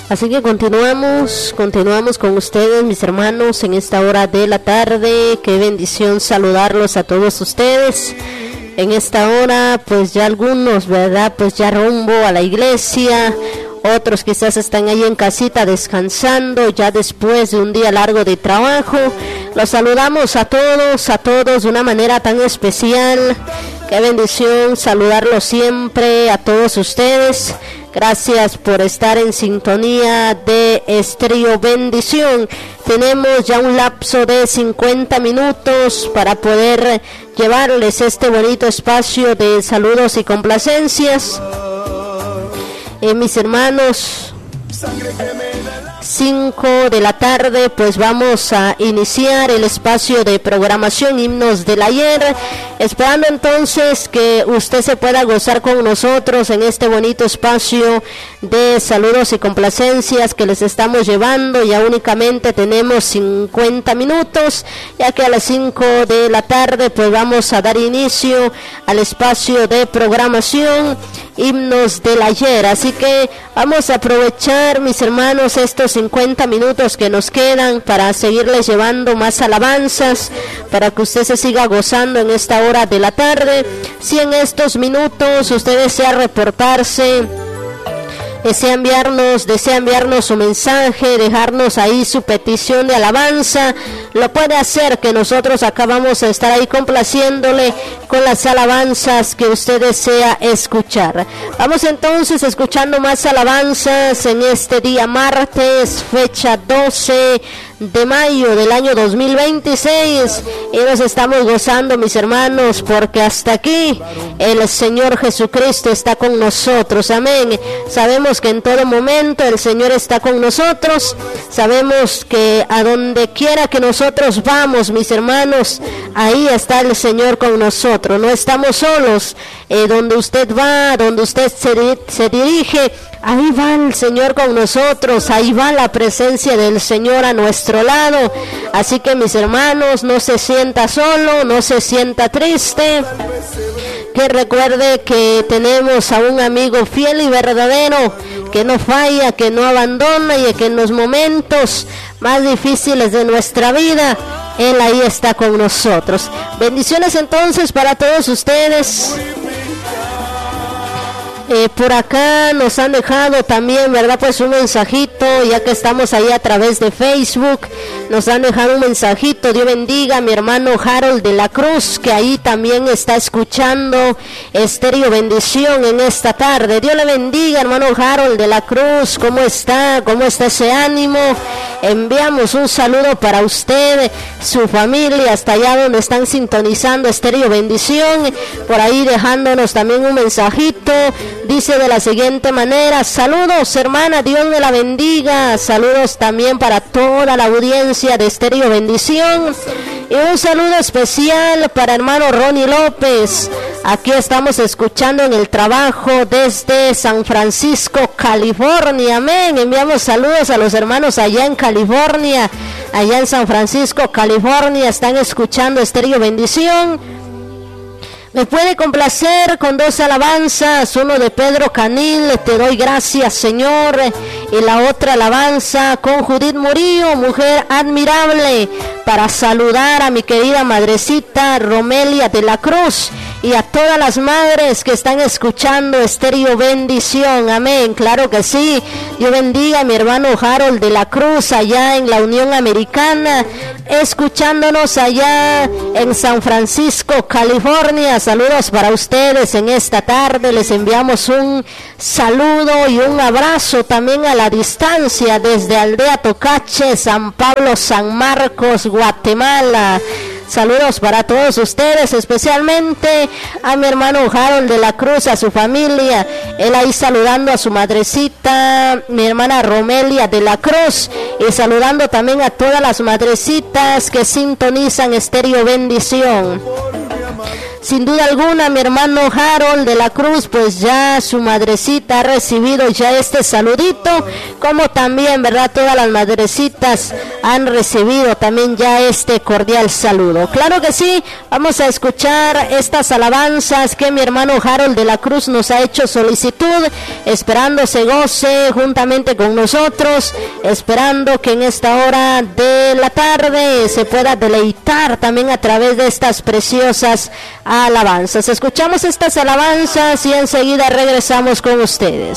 Así que continuamos con ustedes, mis hermanos, en esta hora de la tarde. Qué bendición saludarlos a todos ustedes. En esta hora, pues ya algunos, ¿verdad? Pues ya rumbo a la iglesia. Otros quizás están ahí en casita descansando, ya después de un día largo de trabajo. Los saludamos a todos de una manera tan especial. Qué bendición saludarlos siempre a todos ustedes. Gracias por estar en sintonía de Estéreo Bendición. Tenemos ya un lapso de 50 minutos para poder llevarles este bonito espacio de saludos y complacencias. Mis hermanos, 5 de la tarde, pues vamos a iniciar el espacio de programación Himnos del Ayer, esperando entonces que usted se pueda gozar con nosotros en este bonito espacio de saludos y complacencias que les estamos llevando. Ya únicamente tenemos 50 minutos, ya que a las 5 de la tarde pues vamos a dar inicio al espacio de programación Himnos del Ayer. Así que vamos a aprovechar, mis hermanos, estos 50 minutos que nos quedan para seguirles llevando más alabanzas, para que usted se siga gozando en esta hora de la tarde. Si en estos minutos usted desea reportarse, desea enviarnos su mensaje, dejarnos ahí su petición de alabanza, lo puede hacer, que nosotros acá vamos a estar ahí complaciéndole con las alabanzas que usted desea escuchar. Vamos entonces escuchando más alabanzas en este día martes, fecha 12 de mayo del año 2026, y nos estamos gozando, mis hermanos, porque hasta aquí el Señor Jesucristo está con nosotros. Amén. Sabemos que en todo momento el Señor está con nosotros. Sabemos que a donde quiera que nosotros vamos, mis hermanos, ahí está el Señor con nosotros. No estamos solos. Donde usted va, donde usted se dirige, ahí va el Señor con nosotros, ahí va la presencia del Señor a nuestro lado. Así que, mis hermanos, no se sienta solo, no se sienta triste, que recuerde que tenemos a un amigo fiel y verdadero, que no falla, que no abandona, y que en los momentos más difíciles de nuestra vida, Él ahí está con nosotros. Bendiciones entonces para todos ustedes. Por acá nos han dejado también, ¿verdad? Pues un mensajito, ya que estamos ahí a través de Facebook. Nos han dejado un mensajito. Dios bendiga a mi hermano Harold de la Cruz, que ahí también está escuchando Estéreo Bendición en esta tarde. Dios le bendiga, hermano Harold de la Cruz. ¿Cómo está? ¿Cómo está ese ánimo? Enviamos un saludo para usted, su familia, hasta allá donde están sintonizando Estéreo Bendición. Por ahí dejándonos también un mensajito. Dice de la siguiente manera: saludos, hermana, Dios me la bendiga. Saludos también para toda la audiencia de Estéreo Bendición. Y un saludo especial para hermano Ronnie López. Aquí estamos escuchando en el trabajo desde San Francisco, California. Amén. Enviamos saludos a los hermanos allá en California, allá en San Francisco, California. Están escuchando Estéreo Bendición. Me puede complacer con 2 alabanzas, uno de Pedro Canil, Te doy gracias, Señor, y la otra alabanza con Judith Murillo, Mujer admirable, para saludar a mi querida madrecita Romelia de la Cruz y a todas las madres que están escuchando Estéreo Bendición. Amén, claro que sí. Dios bendiga a mi hermano Harold de la Cruz allá en la Unión Americana, escuchándonos allá en San Francisco, California. Saludos para ustedes en esta tarde. Les enviamos un saludo y un abrazo también a la distancia desde Aldea Tocache, San Pablo, San Marcos, Guatemala. Saludos para todos ustedes, especialmente a mi hermano Harold de la Cruz, a su familia. Él ahí saludando a su madrecita, mi hermana Romelia de la Cruz, y saludando también a todas las madrecitas que sintonizan Estéreo Bendición. sin duda alguna mi hermano Harold de la Cruz, pues ya su madrecita ha recibido ya este saludito, como también, ¿verdad?, todas las madrecitas han recibido también ya este cordial saludo. Claro que sí, vamos a escuchar estas alabanzas que mi hermano Harold de la Cruz nos ha hecho solicitud, esperando se goce juntamente con nosotros, esperando que en esta hora de la tarde se pueda deleitar también a través de estas preciosas alabanzas. Escuchamos estas alabanzas y enseguida regresamos con ustedes.